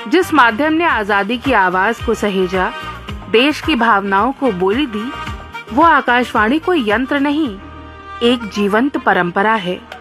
जिस माध्यम ने आजादी की आवाज को सहेजा, देश की भावनाओं को बोली दी, वो आकाशवाणी कोई यंत्र नहीं, एक जीवंत परंपरा है।